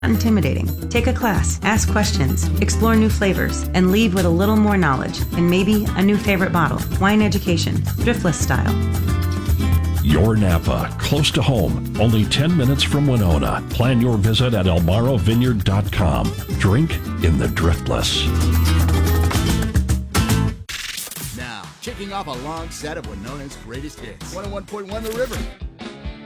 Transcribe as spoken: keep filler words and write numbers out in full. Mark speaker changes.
Speaker 1: intimidating. Take a class, ask questions, explore new flavors, and leave with a little more knowledge and maybe a new favorite bottle. Wine education, Driftless style.
Speaker 2: Your Napa, close to home, only ten minutes from Winona. Plan your visit at elmaro vineyard dot com. Drink in the Driftless.
Speaker 3: Now, kicking off a long set of Winona's greatest hits. one oh one point one The River.